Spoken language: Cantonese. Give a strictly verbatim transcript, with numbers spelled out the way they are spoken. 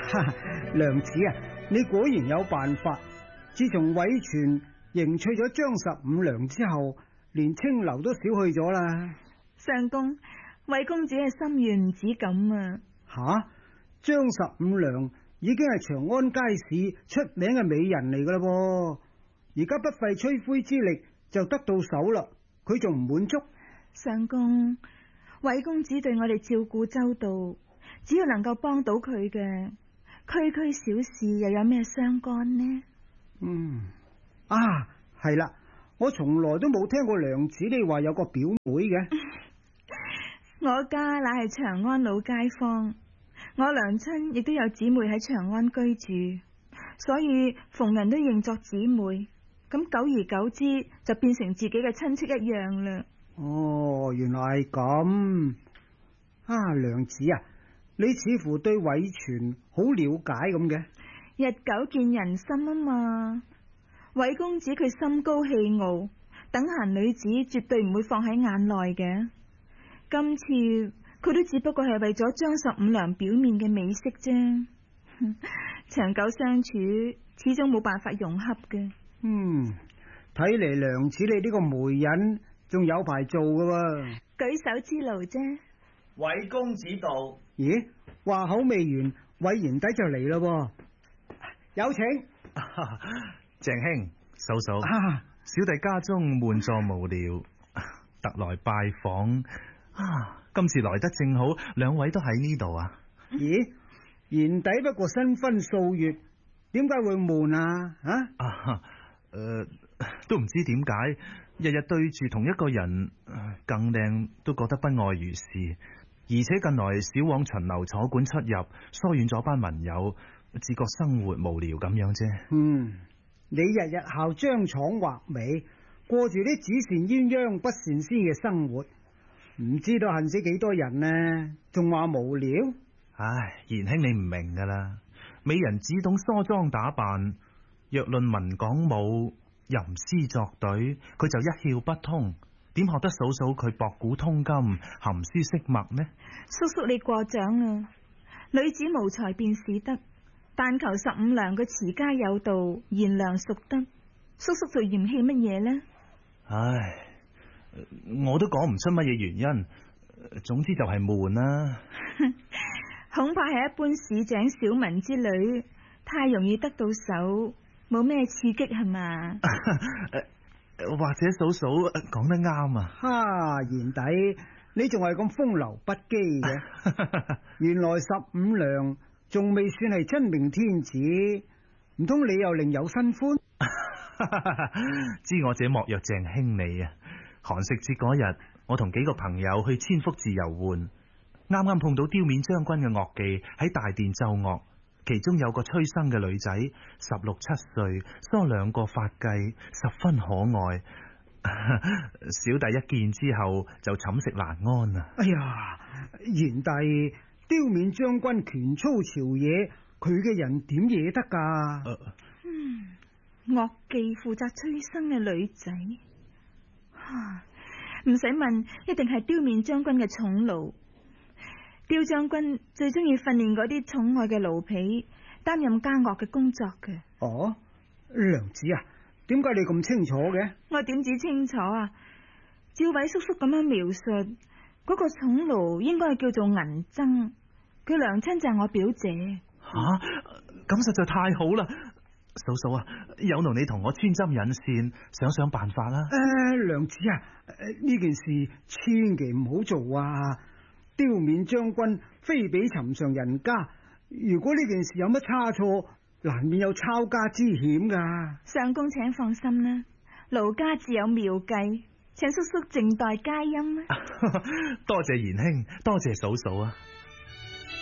娘子啊，你果然有辦法。自從韋全迎娶咗張十五娘之後，連清流都少去咗啦。 相公，韋公子嘅心願唔止咁啊！ 吓，張十五娘已經係長安街市出名嘅美人嚟噶啦噃，而家不費吹灰之力就得到手啦，佢仲唔滿足？ 相公，韋公子對我哋照顧周到，只要能夠幫到佢嘅，區區小事又有咩相干呢？ 嗯，啊，係啦，我從來都冇聽過娘子你話有個表妹嘅。 我家乃係長安老街坊，我娘親亦都有姊妹喺長安居住，所以逢人都認作姊妹，咁久而久之就變成自己嘅親戚一樣啦。 哦，原來係咁啊！娘子啊，你似乎對韋全好了解咁嘅。 日久見人心啊嘛，韋公子佢心高氣傲，等閒女子絕對唔會放喺眼內嘅。今次佢都只不過係為咗張十五娘表面嘅美色啫，長久相處始終冇辦法融洽嘅。 嗯，睇嚟娘子你呢個媒人仲有排做噶喎。 舉手之勞啫。 韋公子到。 咦，話口未完，韋賢弟就嚟啦。有請。 鄭兄、嫂嫂， 啊， 小弟家中悶坐無聊，特來拜訪。啊，今次來得正好，兩位都喺呢度啊。 咦，賢弟不過新婚數月，點解會悶啊？啊？ 啊，誒、呃，都唔知點解，日日對住同一個人，更靚都覺得不外如是。而且近來少往巡樓坐館出入，疏遠咗班文友，自覺生活無聊咁樣啫。 嗯，你日日效張廠畫尾，過住啲只羨鴛鴦不羨仙嘅生活，唔知道恨死幾多人呢？仲話無聊？ 唉，賢兄你唔明噶啦，美人只懂梳妝打扮，若論文講武、吟詩作對，佢就一竅不通。點學得嫂嫂佢博古通今、含書識墨呢？ 叔叔你過獎啦，女子無才便是德，但求十五娘嘅持家有道、賢良淑德，叔叔就嫌棄乜嘢呢？ 唉，我都講唔出乜嘢原因，總之就係悶啦。 恐怕係一般市井小民之女，太容易得到手，冇咩刺激係嘛？ 或者嫂嫂講得啱啊！ 哈，賢弟，你仲係咁風流不羈嘅。原來十五娘仲未算係真命天子，唔通你又另有新歡？ 知我者莫若鄭兄你啊！寒食節嗰日，我同幾個朋友去千福寺遊玩，啱啱碰到雕面將軍嘅樂伎喺大殿奏樂。其中有個催生嘅女仔，十六七歲，梳兩個髮髻，十分可愛。小弟一見之後就寢食難安啊！ 哎呀，賢弟，雕面將軍權操朝野，佢嘅人點惹得噶？ 呃、 嗯，樂伎負責催生嘅女仔，唔使問，一定係雕面將軍嘅寵奴。雕將軍最中意訓練嗰啲寵愛嘅奴婢擔任家樂嘅工作嘅。 哦，娘子啊，點解你咁清楚嘅？ 我點止清楚啊？照韋叔叔咁樣描述，嗰、那個寵奴應該係叫做銀箏，佢娘親就係我表姐。 吓、啊，咁實在太好啦！嫂嫂啊，有勞你同我穿針引線，想想辦法啦。 誒、呃，娘子啊，呢件事千祈唔好做啊！雕面將軍非比尋常人家，如果呢件事有乜差錯，難免有抄家之險噶。 相公請放心啦，奴家自有妙計，請叔叔靜待佳音。 多謝賢兄，多謝嫂嫂啊！